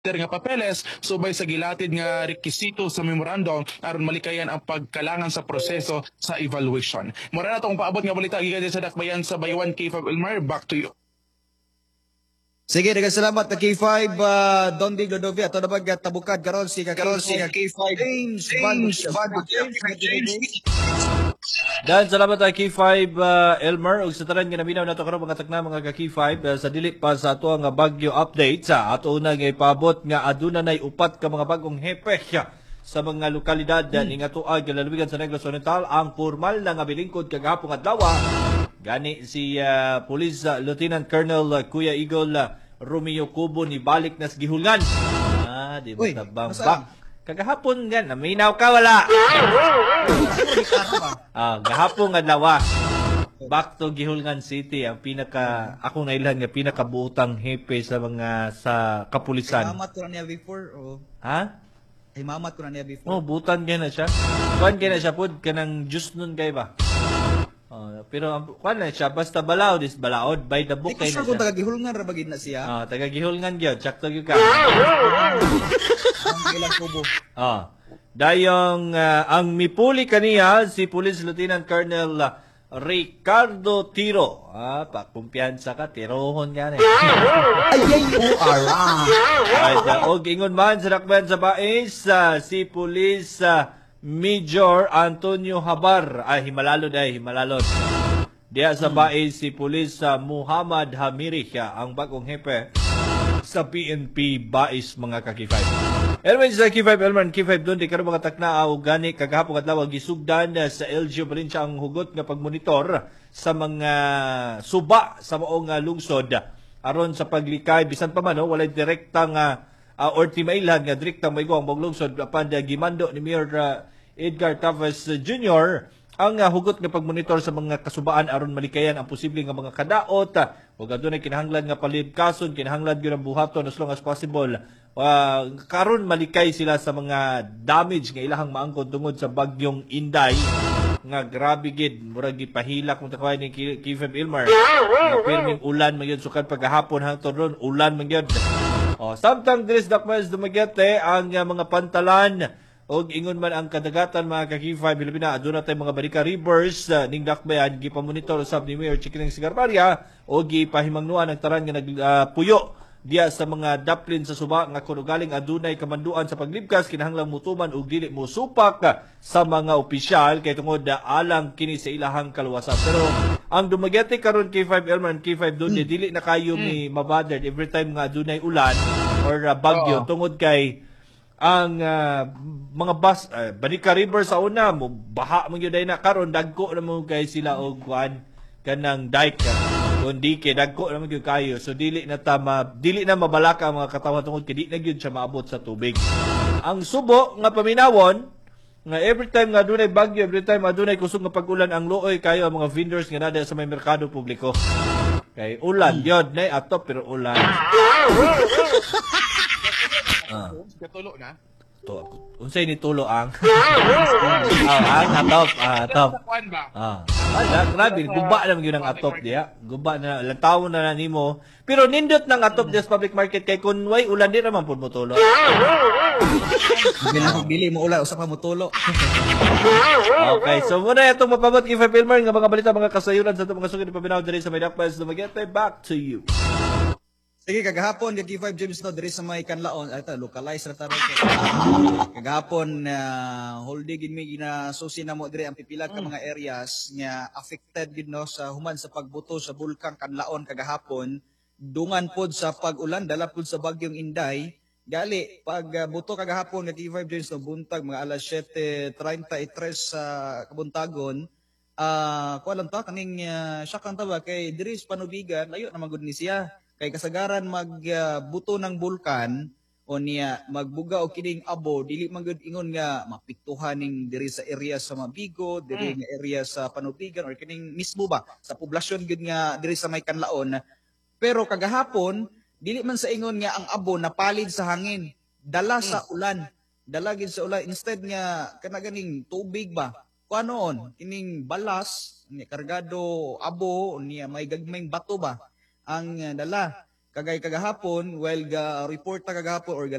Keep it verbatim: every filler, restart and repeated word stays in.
nga papeles subay sa gilatid nga rekisito sa memorandum aron malikayan ang pagkalangan sa proseso sa evaluation. Mura na itong paabot nga balita gikan sa dakbayan sa Baywan K five Elmer. Back to you. Sige, daghang salamat na K five uh, Dondi Glodovia. Ato na ba tabukad karon si ka K five James Van James. Dan salamat ay K five uh, Elmer ug sa tanan nga naminaw nato karon mga takna mga ka K five uh, sa dili pa sa ato nga bagyo update sa ato una nga ipabot nga aduna nay upat ka mga bagong hepe sa mga lokalidad hmm. ning atuag lalawigan sa Negros Oriental ang formal na nga bilingkod kagahapon adlaw gani si uh, Police uh, Lieutenant Colonel uh, Kuya Eagle uh, Romeo Cubo ni balik nas gihulngan. Ah, di ba tabang bak. Kagahapon nga naminaw ka wala. Ah, gahapon adlaw. Back to Gihulngan City ang pinaka ako nailan nga pinakabuutang hepe sa mga sa kapulisan. Mamat ko na niya before o Ha? ay mamat ko na niya before. Oh, butan kaya na siya. Kuan kaya na siya pud kanang juice nun kay ba? Oh, pero ang kuan na siya basta balaod is balaod by the book kay kay na na siya. Kung siya. taga Gihulngan ra bagid na siya. Ah, taga Gihulngan gyud, sakto gyud ka. Ang ilang kubo. Ah. Dayong uh, ang mipuli kaniya si Police Lieutenant Colonel uh, Ricardo Tiro. Ah, pakumpiyansa ka, tirohon nga na. Ayay o ara. Ay, uh, og ingon man sa dakbayan sa Bais, uh, si Police uh, Major Antonio Habar. Ay, himalalod ay, himalalod. Diya sa Bais si Police uh, Muhammad Hamirih, uh, ang bagong hepe sa P N P Bais mga ka K five. Anyway, sa K five Elman, K five doon, di ka mga takna o gani kagahapon at lawag gisugdan sa L G O Valencia ang hugot nga pagmonitor sa mga suba sa maong uh, lungsod aron sa paglikay bisan pa man no, walay direktang uh, uh, or timailan nga direktang maigo ang buong lungsod apan uh, gimando ni Mayor uh, Edgar Taves Junior ang uh, hugot nga pagmonitor sa mga kasubaan aron malikayan ang posibleng nga mga kadaot ug uh, adunay kinahanglan nga palibkason kinahanglan gyud ang buhaton as long as possible uh, karon malikay sila sa mga damage nga ilahang maangkon tungod sa bagyong Inday nga grabe gid murag gipahilak mo takay ni K five Ilmar nga pirming ulan man gyud sukad pagahapon hangtod ron ulan man gyud oh samtang dres dakmas Dumaguete ang uh, mga pantalan og ingon man ang kadagatan mga ka K five Pilipina aduna tay mga barika rivers uh, ning dakbayan gipamonitor usab ni Mayor Chikining Sigarbaria og gipahimangnuan ang taran nga nagpuyo uh, diya sa mga daplin sa suba nga kuno galing adunay kamanduan sa paglibkas kinahanglang mutuman og dili mo supak uh, sa mga opisyal kay tungod uh, alang kini sa ilahang kaluwasan. Pero ang Dumaguete karon K five Elman K five doon mm. dili na kayo mm. ni mabothered every time nga adunay ulan or uh, bagyo uh-oh. Tungod kay ang uh, mga bus uh, Banika River sa una mo baha man gyud na karon dagko na mo kay sila og kuan kanang dike kundi kay dagko na mo gyud kayo so dili na ta ma, dili na mabalaka ang mga katawan tungod kay di na gyud siya maabot sa tubig. Ang subo nga paminawon nga every time nga adunay bagyo every time adunay kusog nga pag-ulan ang luoy kayo ang mga vendors nga nada sa may merkado publiko kay ulan gyud nay atop pero ulan. Ah. Katulo na. To, unsay ni tulo ang? Ah, ang atop, ah, atop. Ah. Ah, grabe, guba na gyud ang atop diya. Guba na lantaw na, na nimo. Pero nindot ng atop diya sa public market kay kun way ulan di raman pud mo tulo. Bili bili mo ulan usa pa mo tulo. Okay, so muna itong mapabot kay Five Filmer nga mga balita mga kasayuran sa itong mga sugid pabinaw diri sa Maydakpas Dumaguete. Back to you. Sige, kagahapon K five James no diri sa may Kanlaon ay ta localize ra taro kagahapon uh, holding gid mi ginasusi na mo diri ang pipila ka mga areas nga affected gid no sa human sa pagbuto sa bulkang Kanlaon kagahapon dungan pod sa pag-ulan dala pod sa bagyong Inday gali pag uh, buto kagahapon nga K five James no buntag mga alas seven thirty-three sa kabuntagon ah uh, kuan lang ta kaning uh, siya kan ba kay diri sa Panubigan layo na magud ni siya kay kasagaran magbuto uh, ng bulkan o niya magbuga o kining abo dili man gud ingon nga mapiktuhan ning diri sa area sa Mabigo diri mm. nga area sa Panubigan or kining mismo ba sa poblasyon gud nga diri sa may Kanlaon pero kagahapon dili man sa ingon nga ang abo napalid sa hangin dala mm. sa ulan dala gid sa ulan instead nga kana ganing tubig ba kuanon kining balas ni kargado abo niya may gagmayng bato ba ang uh, dala kagay kagahapon while ga report ta kagahapon or